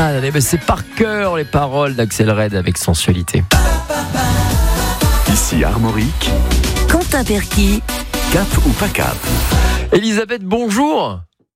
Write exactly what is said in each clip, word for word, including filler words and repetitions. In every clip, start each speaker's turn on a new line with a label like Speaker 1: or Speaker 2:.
Speaker 1: ça, mais c'est par cœur les paroles d'Axel Red avec Sensualité.
Speaker 2: Ici Armorique.
Speaker 3: Quentin Perky.
Speaker 2: Cap ou pas cap?
Speaker 1: Elisabeth, bonjour.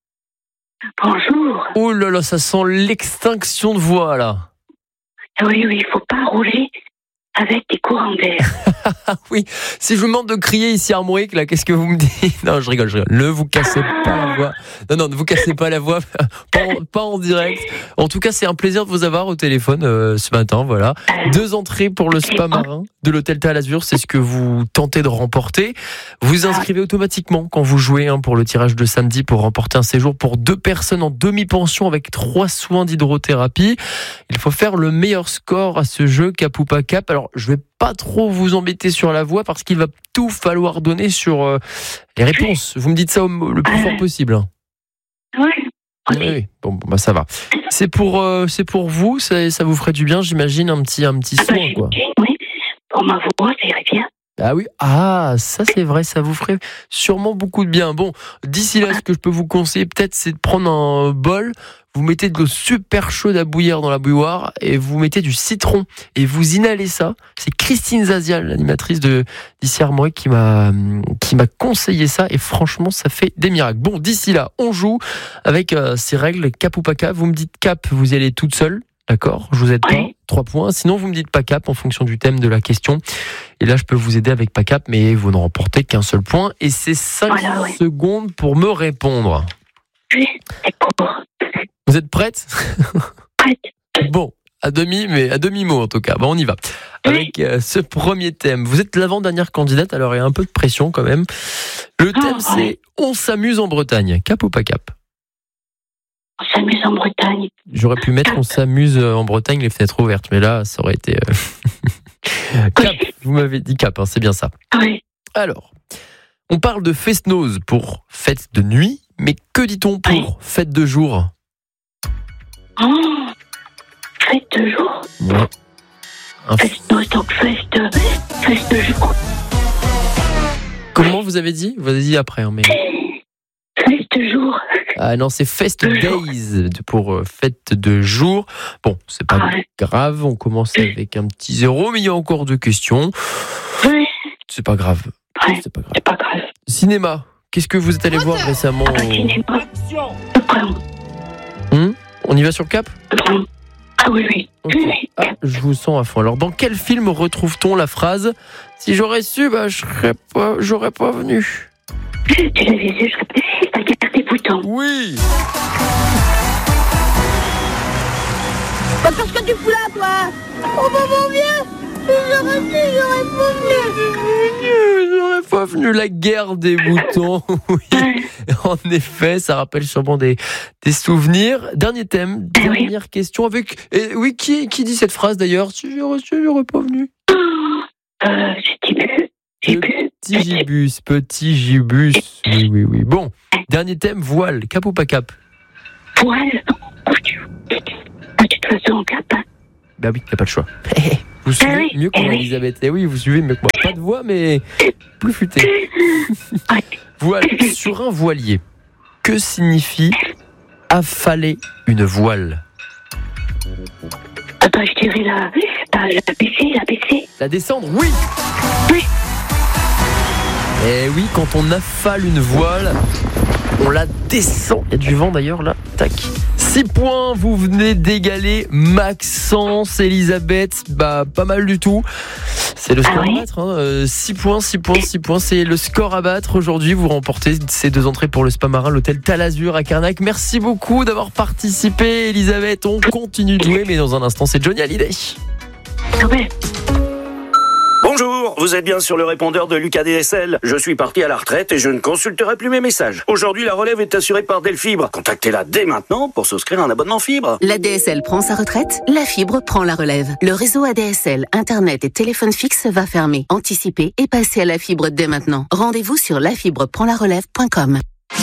Speaker 4: Bonjour.
Speaker 1: Oh là là, ça sent l'extinction de voix là.
Speaker 4: Oui, oui, il faut pas rouler avec des courants d'air.
Speaker 1: Ah oui, si je vous demande de crier ici à Armorique, là, qu'est-ce que vous me dites? Non, je rigole, je rigole. Ne vous cassez pas la voix. Non, non, ne vous cassez pas la voix. Pas en, pas en direct. En tout cas, c'est un plaisir de vous avoir au téléphone euh, ce matin, voilà. Deux entrées pour le spa marin de l'hôtel Talazur, c'est ce que vous tentez de remporter. Vous inscrivez automatiquement quand vous jouez hein, pour le tirage de samedi pour remporter un séjour pour deux personnes en demi-pension avec trois soins d'hydrothérapie. Il faut faire le meilleur score à ce jeu, cap ou pas cap. Alors, je vais pas trop vous embêter sur la voix parce qu'il va tout falloir donner sur euh, les réponses. Vous me dites ça au, le plus fort possible.
Speaker 4: Oui.
Speaker 1: Oui, oui. Bon, bah ça va. C'est pour, euh, c'est pour vous, ça, ça vous ferait du bien, j'imagine, un petit, un petit
Speaker 4: Ah bah,
Speaker 1: soin, quoi.
Speaker 4: Oui, pour ma voix, ça irait bien.
Speaker 1: Ah oui, ah, ça c'est vrai, ça vous ferait sûrement beaucoup de bien. Bon, d'ici là, ce que je peux vous conseiller, peut-être, c'est de prendre un bol, vous mettez de l'eau super chaude à bouillir dans la bouilloire et vous mettez du citron et vous inhalez ça. C'est Christine Zazial, l'animatrice de d'ici Armorique, qui m'a qui m'a conseillé ça et franchement, ça fait des miracles. Bon, d'ici là, on joue avec euh, ces règles cap ou pas cap. Vous me dites cap, vous y allez toute seule. D'accord, je vous aide pas.
Speaker 4: Oui.
Speaker 1: Trois points. Sinon, vous me dites pas cap en fonction du thème de la question. Et là, je peux vous aider avec pas cap, mais vous ne remportez qu'un seul point. Et c'est cinq
Speaker 4: Voilà, oui.
Speaker 1: secondes pour me répondre.
Speaker 4: Oui, d'accord.
Speaker 1: Vous êtes prête?
Speaker 4: Prête.
Speaker 1: Bon, à demi, mais à demi-mot en tout cas. Bon, on y va. Avec euh, ce premier thème. Vous êtes l'avant-dernière candidate, alors il y a un peu de pression quand même. Le thème,
Speaker 4: Oh,
Speaker 1: c'est
Speaker 4: ouais.
Speaker 1: On s'amuse en Bretagne. Cap ou pas cap?
Speaker 4: On s'amuse en Bretagne.
Speaker 1: J'aurais pu mettre On s'amuse en Bretagne, les fenêtres ouvertes, mais là, ça aurait été... euh, cap, vous m'avez dit cap, hein, c'est bien ça.
Speaker 4: Oui.
Speaker 1: Alors, on parle de fest-noz pour fête de nuit, mais que dit-on pour
Speaker 4: Oui.
Speaker 1: fête de jour?
Speaker 4: Oh, fête de jour.
Speaker 1: Ouais. Un f-
Speaker 4: Fête, non, donc fête, fête de jour.
Speaker 1: Comment vous avez dit? Vous avez dit après, hein, mais...
Speaker 4: Fête de jour.
Speaker 1: Ah non, c'est Fest Days pour euh, fête de jour. Bon, c'est pas
Speaker 4: Ah ouais.
Speaker 1: grave, on commence avec un petit zéro, mais il y a encore deux questions.
Speaker 4: Oui.
Speaker 1: C'est pas grave.
Speaker 4: Ouais,
Speaker 1: C'est pas grave.
Speaker 4: c'est pas grave.
Speaker 1: Cinéma, qu'est-ce que vous êtes allé voir récemment?
Speaker 4: Ah bah, cinéma. Le prendre.
Speaker 1: Hum On y va sur le cap?
Speaker 4: Le prendre. Ah oui, oui.
Speaker 1: Ok.
Speaker 4: Oui, oui.
Speaker 1: Ah, je vous sens à fond. Alors, dans quel film retrouve-t-on la phrase « Si j'aurais su, bah, je serais pas, j'aurais pas venu »
Speaker 4: Tu l'avais vu, je répète. La guerre des boutons.
Speaker 1: Oui.
Speaker 3: Pas parce que tu fous là, toi. Oh, maman, viens. J'aurais pu, j'aurais pas venu.
Speaker 1: J'aurais pas venu. La guerre des boutons. Oui. En effet, ça rappelle sûrement des, des souvenirs. Dernier thème,
Speaker 4: Eh oui.
Speaker 1: dernière question avec. Et oui, qui, qui dit cette phrase d'ailleurs? Si j'aurais su, j'aurais pas venu.
Speaker 4: Euh, j'ai dit bu. J'ai bu.
Speaker 1: Petit gibus, petit gibus. Oui, oui, oui. Bon, dernier thème, voile. Cap ou pas cap?
Speaker 4: Poil. De toute façon, cap. Hein.
Speaker 1: Bah oui, t'as pas le choix. Vous suivez
Speaker 4: Ah oui,
Speaker 1: mieux que
Speaker 4: eh
Speaker 1: moi,
Speaker 4: oui.
Speaker 1: Elisabeth. Eh oui, vous suivez mieux que moi. Pas de voix, mais plus futé.
Speaker 4: Ouais.
Speaker 1: Voile. Sur un voilier, que signifie affaler une voile?
Speaker 4: Ah bah, je dirais la, la, la baisser, la baisser.
Speaker 1: La descendre, oui.
Speaker 4: Oui.
Speaker 1: Eh oui, quand on affale une voile, on la descend. Il y a du vent d'ailleurs là. Tac. six points, vous venez d'égaler Maxence, Elisabeth. Bah, pas mal du tout. C'est le score
Speaker 4: Ah oui.
Speaker 1: à battre. Hein. Euh, six points, six points, six points. C'est le score à battre aujourd'hui. Vous remportez ces deux entrées pour le spa marin, l'hôtel Talazur à Carnac. Merci beaucoup d'avoir participé, Elisabeth. On continue de jouer, mais dans un instant, c'est Johnny Hallyday.
Speaker 4: Ah ouais.
Speaker 5: Bonjour, vous êtes bien sur le répondeur de Lucas D S L. Je suis parti à la retraite et je ne consulterai plus mes messages. Aujourd'hui, la relève est assurée par Delfibre. Contactez-la dès maintenant pour souscrire un abonnement fibre.
Speaker 6: La D S L prend sa retraite, la fibre prend la relève. Le réseau A D S L, Internet et téléphone fixe va fermer. Anticipez et passez à la fibre dès maintenant. Rendez-vous sur la fibre prend la relève point com.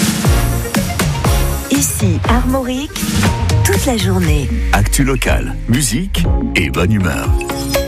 Speaker 3: Ici Armorique, toute la journée.
Speaker 2: Actu locale, musique et bonne humeur.